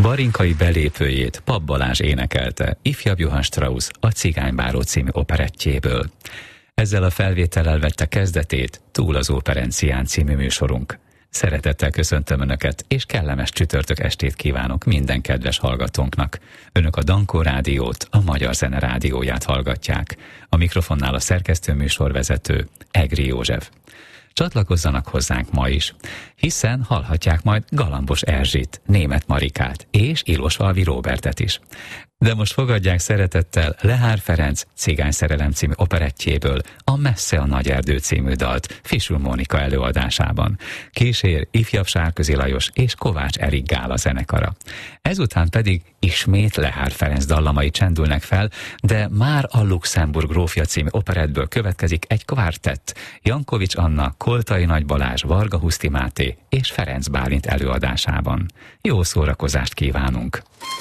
Barinkai belépőjét Papp Balázs énekelte Ifjabb Johann Strauss a Cigánybáró című operettjéből. Ezzel a felvétellel vette kezdetét Túl az Óperencián című műsorunk. Szeretettel köszöntöm Önöket, és kellemes csütörtök estét kívánok minden kedves hallgatónknak. Önök a Dankó Rádiót, a Magyar Zene Rádióját hallgatják. A mikrofonnál a szerkesztő műsorvezető Egri József. Csatlakozzanak hozzánk ma is, hiszen hallhatják majd Galambos Erzsit, Németh Marikát és Ilosvalvi Róbertet is. De most fogadják szeretettel Lehár Ferenc Cigányszerelem című operettjéből a Messze a Nagy Erdő című dalt Fisül Mónika előadásában. Kísér ifjabb Sárközi Lajos és Kovács Erik Gála zenekara. Ezután pedig ismét Lehár Ferenc dallamai csendülnek fel, de már a Luxemburg grófja című operettből következik egy kvártett, Jankovics Anna, Koltai Nagy Balázs, Varga Huszti Máté és Ferenc Bálint előadásában. Jó szórakozást kívánunk!